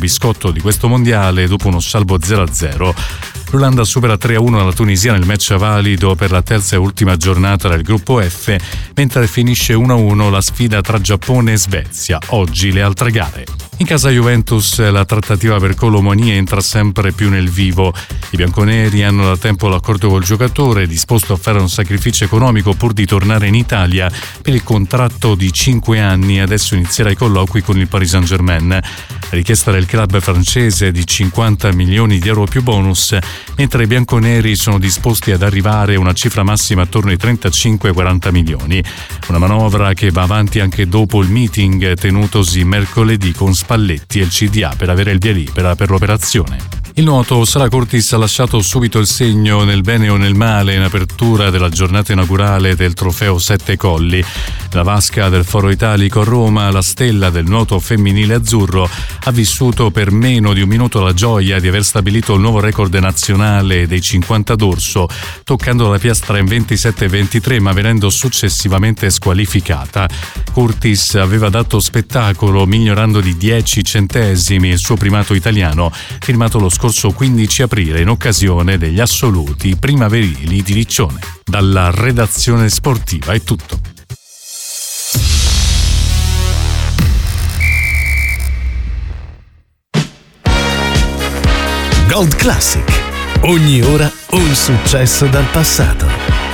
biscotto di questo mondiale dopo uno salvo 0-0. L'Olanda supera 3-1 la Tunisia nel match valido per la terza e ultima giornata del gruppo F, mentre finisce 1-1 la sfida tra Giappone e Svezia. Oggi le altre gare. In casa Juventus la trattativa per Colomoni entra sempre più nel vivo. I bianconeri hanno da tempo l'accordo col giocatore, disposto a fare un sacrificio economico pur di tornare in Italia per il contratto di 5 anni. Adesso inizierà i colloqui con il Paris Saint-Germain. La richiesta del club francese è di 50 milioni di euro più bonus, mentre i bianconeri sono disposti ad arrivare a una cifra massima attorno ai 35-40 milioni. Una manovra che va avanti anche dopo il meeting tenutosi mercoledì con Spalletti e il CDA per avere il via libera per l'operazione. Il nuoto Sara Curtis ha lasciato subito il segno nel bene o nel male in apertura della giornata inaugurale del trofeo Sette Colli. La vasca del Foro Italico a Roma, la stella del nuoto femminile azzurro, ha vissuto per meno di un minuto la gioia di aver stabilito il nuovo record nazionale dei 50 d'orso, toccando la piastra in 27-23 ma venendo successivamente squalificata. Curtis aveva dato spettacolo migliorando di 10 centesimi il suo primato italiano, firmato lo scorso 15 aprile in occasione degli assoluti primaverili di Riccione. Dalla redazione sportiva è tutto. Gold Classic. Ogni ora un successo dal passato.